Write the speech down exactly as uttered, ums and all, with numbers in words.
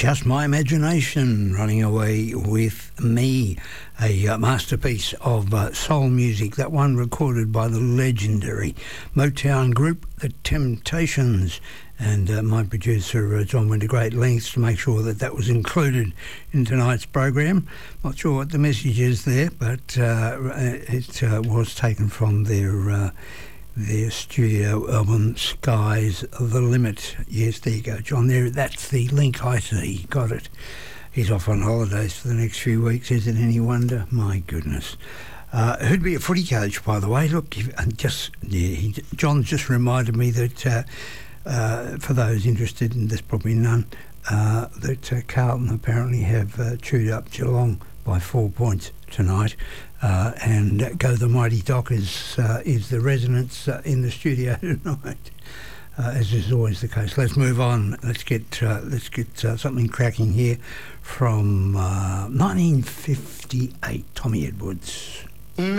Just My Imagination, Running Away With Me, a uh, masterpiece of uh, soul music, that one recorded by the legendary Motown group, The Temptations. And uh, my producer, uh, John, went to great lengths to make sure that that was included in tonight's program. Not sure what the message is there, but uh, it uh, was taken from their... Uh, their studio album, Sky's the Limit. Yes, there you go, John. There, that's the link I see. Got it. He's off on holidays for the next few weeks. Is it any wonder? My goodness. Uh, who'd be a footy coach, by the way? Look, and just yeah, he, John just reminded me that uh, uh, for those interested, and there's probably none, uh, that uh, Carlton apparently have uh, chewed up Geelong by four points tonight. Uh, and uh, Go the Mighty Dockers uh, is the resonance uh, in the studio tonight, uh, as is always the case. Let's move on. Let's get uh, let's get uh, something cracking here from uh, nineteen fifty-eight. Tommy Edwards.